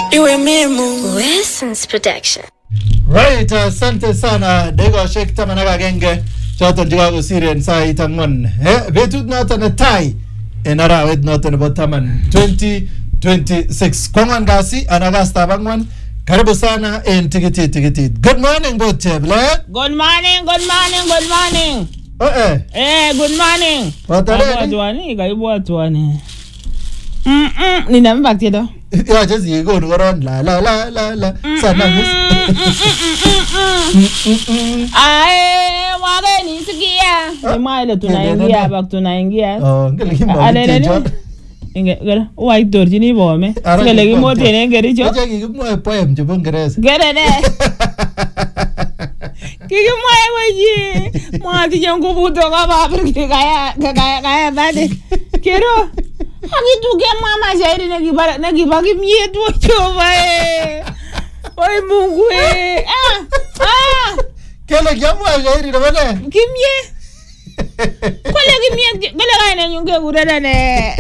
Iwe memu Wessons Production. Right, asante sana. Dego shek tamanaga genge. Choto jigago Syrian sai tangon. Betut noton na tai. Enarawet noton nebo taman 2026. Kwangan gasi anagasta bangwan. Karibu sana en tikiti. Good morning bote ble. Good morning. Good morning. Watale. Kaibuatwani. Ninamba kido. Ya jezi go ngoron la. Sana miss. Wageni sikia. Imaile tunaingia bak tunaingia. Oh, ngeli kimwa. Ingera waitor chini bome. Ngele kimote nengeri cho. Acha kikimwa poem chebo Ingereza. Gerene. Kikimwa weji. Mwati jangu buto kama birki kaya bade. Kero. Hakituke mama shairi nakibaki mietu chova Oi Mungu Kele kiamwa shairi na bale. Kimye. Kole kimye kole kaina nyunge kurana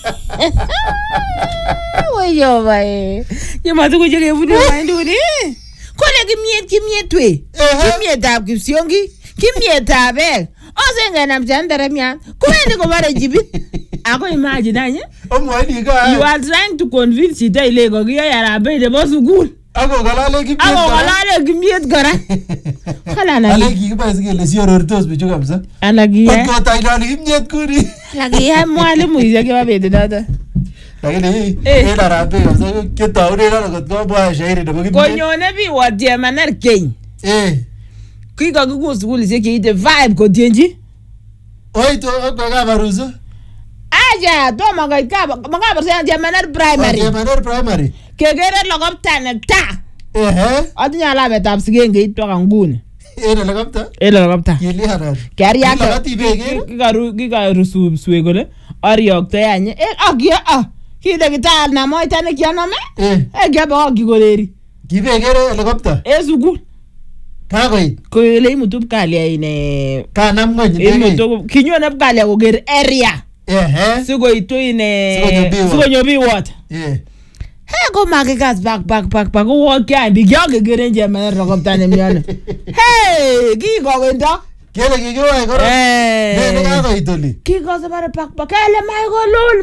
Oi jova Yema tuku jege fudu manduri. Kole kimye twe. Kimye tab kisiongi. Kimye tabel. Osenga na mchandara mya. Kuende ko bare jibi. Ako imagine anye? You are trying to convince ita ile ko kiya yarabe de bo sukul. Ako galale kimiet kora. Kala na. Ale kiba sikele siorortos bichu kabisa. Alagia. Ko taidani kimiet kuri. Alagia mwalimu yake babete dada. Lakini yarabe kabisa kitaure na ko bwa shairi de kimiet. Konyone bi watie maner ken. Kiko kuku sukul yake ite vibe ko tienji. Oi to kwa baruzo. Aja, to magabar sa Jamaner primary. Jamaner primary. Kegere logopta na ta. Atinya la betab sigenge itoka nguni. Logopta. Kili harat. Kari yake. Lagati bege. Kikaru suegole. Ariokto yanye. Agia Kide kital na moita ne kianome. Gaba kigoleri. Kibegere logopta. Sugul. Kakoi. Ko ile imutub kalia ine. Kanam ngony bege. Imutub kinyone kalia koger area. Sigo ito ine Sigo nyobi what Hey go magigas back Go kya ndi gyoge gerenje mane rogopta ne myane Hey Kiko wenda Kele kikiwa koro Ne kako itoli Kiko se bare pak Kele maigo lul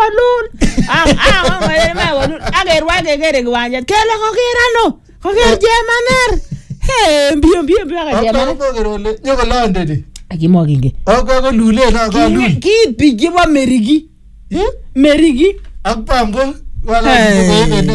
Maigo lul Ager wage gere gwanje Kele kokirano Kokir jemaner Hey Mbio aga jemaner Ako gerole Nyoko lande Akimo kinge. Ako lule na ko lule. Ki pigi wa merigi. Merigi. Akpango wala ngene.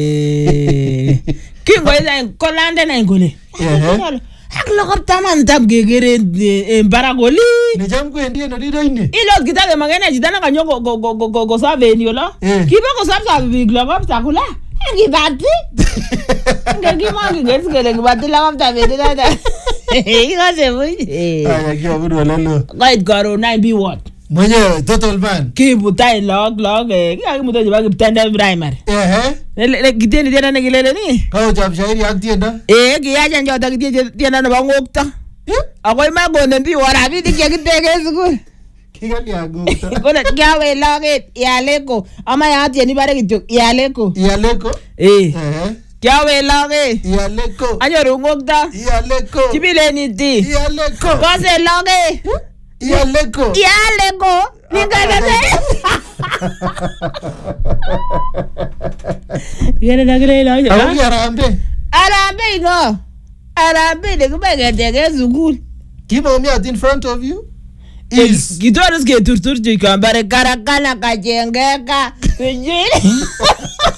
Kingo ila kolande na ngole. Aklo kopta man tab gegere embaragoli. Ni jam ko ndie no dido ine. Ilo kitale magene jidana kanyo go save ni yola. Kiba ko save biglo kopta kula. Ngibati. Ngimagi ngesikele ngibati la kopta bedela da. Ikase mwenye. Aya kia budu lalo. Guide garo 9B what? Mwenye total man. Kibu tai log. Kia kimu toji bagi pitanda primary. Kiteni tienda negilele ni? Kao jab shairi aktienda? Kia janjota tienda na bangokta. Ako ima gone mbi warabi di kia kitege suku. Kika ni agokta. Kona kia we loge ialeko. Ama ya hati ya nibare kitu ialeko. Ialeko? Kia we loge. Ialeko. Anyo ngokta. Ialeko. Chibile niti. Ialeko. Kose loge. Ialeko. Ningana Yere dagre la. Awu arambe. Arambe de kubege de zugul. Kibo mi at in front of you? Is Gitoris ke turtur jikambare karakana kajengeka.